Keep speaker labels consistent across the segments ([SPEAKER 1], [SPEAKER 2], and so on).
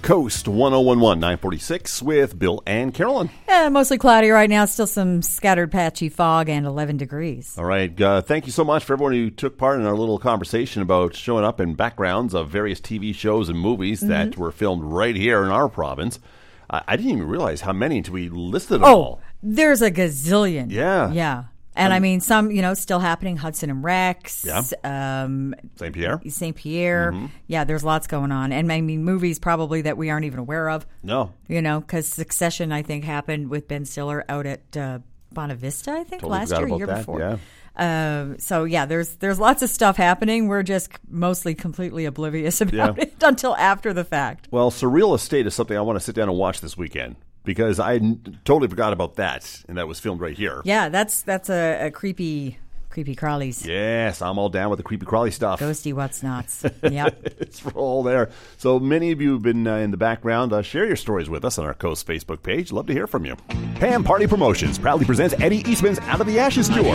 [SPEAKER 1] Coast 1011 946 with Bill and Carolyn.
[SPEAKER 2] Mostly cloudy right now. Still some scattered patchy fog and 11 degrees.
[SPEAKER 1] All right. Thank you so much for everyone who took part in our little conversation about showing up in backgrounds of various TV shows and movies that were filmed right here in our province. I didn't even realize how many until we listed them all.
[SPEAKER 2] There's a gazillion.
[SPEAKER 1] Yeah.
[SPEAKER 2] Yeah. And I mean, some, still happening. Hudson and Rex.
[SPEAKER 1] Yeah. St. Pierre.
[SPEAKER 2] St. Pierre. Yeah, there's lots going on. And I mean, movies probably that we aren't even aware of.
[SPEAKER 1] No.
[SPEAKER 2] Because Succession, I think, happened with Ben Stiller out at Bonavista, I think,
[SPEAKER 1] Totally
[SPEAKER 2] last
[SPEAKER 1] forgot
[SPEAKER 2] year,
[SPEAKER 1] about
[SPEAKER 2] year
[SPEAKER 1] that,
[SPEAKER 2] before.
[SPEAKER 1] yeah.
[SPEAKER 2] So, yeah, there's lots of stuff happening. We're just mostly completely oblivious about it until after the fact.
[SPEAKER 1] Well, Surreal Estate is something I want to sit down and watch this weekend, because I totally forgot about that, and that was filmed right here.
[SPEAKER 2] Yeah, that's a creepy crawlies.
[SPEAKER 1] Yes, I'm all down with the creepy crawly stuff.
[SPEAKER 2] Ghosty what's nots. Yep.
[SPEAKER 1] It's all there. So many of you have been in the background. Share your stories with us on our Coast Facebook page. Love to hear from you. Pam Party Promotions proudly presents Eddie Eastman's Out of the Ashes Tour.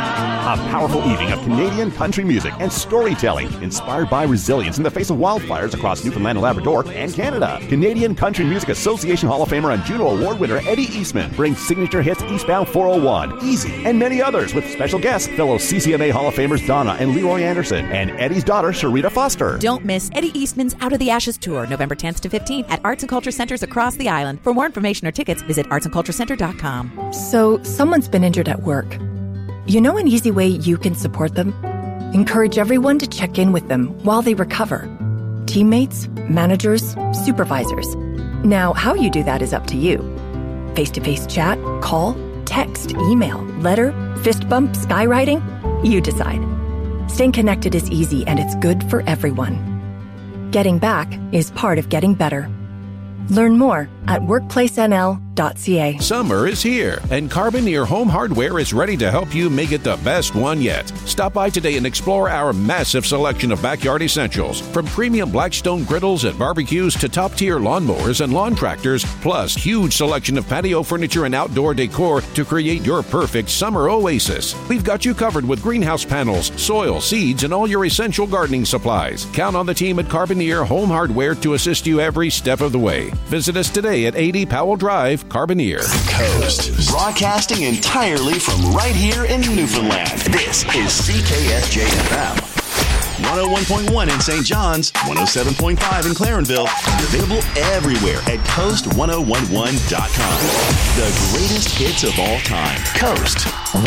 [SPEAKER 1] A powerful evening of Canadian country music and storytelling inspired by resilience in the face of wildfires across Newfoundland and Labrador and Canada. Canadian Country Music Association Hall of Famer and Juno Award winner Eddie Eastman brings signature hits Eastbound 401, Easy, and many others with special guests, fellow CCMA Hall of Famers Donna and Leroy Anderson, and Eddie's daughter Sharita Foster.
[SPEAKER 3] Don't miss Eddie Eastman's Out of the Ashes Tour, November 10th to 15th at Arts and Culture Centers across the island. For more information or tickets, visit artsandculturecenter.com.
[SPEAKER 4] So, someone's been injured at work. You know an easy way you can support them? Encourage everyone to check in with them while they recover. Teammates, managers, supervisors. Now, how you do that is up to you. Face-to-face chat, call, text, email, letter, fist bump, skywriting? You decide. Staying connected is easy and it's good for everyone. Getting back is part of getting better. Learn more at workplacenl.ca.
[SPEAKER 5] Summer is here, and Carboneer Home Hardware is ready to help you make it the best one yet. Stop by today and explore our massive selection of backyard essentials, from premium Blackstone griddles and barbecues to top-tier lawnmowers and lawn tractors, plus huge selection of patio furniture and outdoor decor to create your perfect summer oasis. We've got you covered with greenhouse panels, soil, seeds, and all your essential gardening supplies. Count on the team at Carboneer Home Hardware to assist you every step of the way. Visit us today at 80 Powell Drive, Carboneer.
[SPEAKER 6] Coast. Broadcasting entirely from right here in Newfoundland. This is CKSJ-FM. 101.1 in St. John's, 107.5 in Clarenville, and available everywhere at coast1011.com. The greatest hits of all time. Coast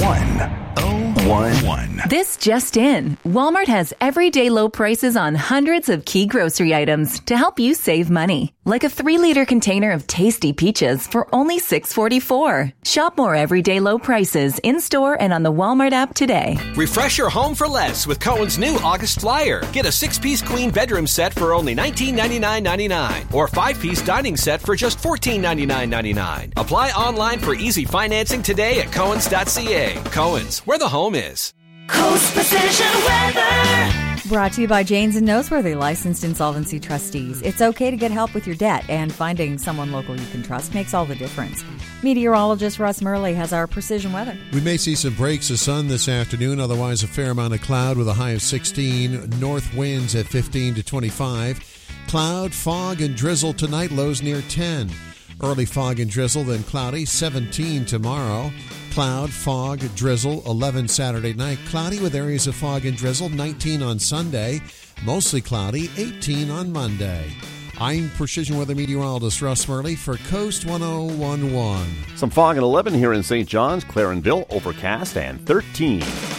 [SPEAKER 6] 1011.
[SPEAKER 7] This just in. Walmart has everyday low prices on hundreds of key grocery items to help you save money. Like a 3-liter container of tasty peaches for only $6.44. Shop more everyday low prices in-store and on the Walmart app today.
[SPEAKER 8] Refresh your home for less with Cohen's new August Flyer. Get a 6-piece queen bedroom set for only $1999.99 or 5-piece dining set for just $1499.99. Apply online for easy financing today at Cohens.ca. Cohen's, where the home is.
[SPEAKER 9] Coast Precision Weather.
[SPEAKER 2] Brought to you by Janes and Noseworthy, licensed insolvency trustees. It's okay to get help with your debt, and finding someone local you can trust makes all the difference. Meteorologist Russ Murley has our precision weather.
[SPEAKER 10] We may see some breaks of sun this afternoon, otherwise a fair amount of cloud with a high of 16. North winds at 15 to 25. Cloud, fog, and drizzle tonight, lows near 10. Early fog and drizzle, then cloudy, 17 tomorrow. Cloud, fog, drizzle, 11 Saturday night. Cloudy with areas of fog and drizzle, 19 on Sunday. Mostly cloudy, 18 on Monday. I'm Precision Weather Meteorologist Russ Murley for Coast 1011.
[SPEAKER 1] Some fog at 11 here in St. John's, Clarenville, overcast, and 13.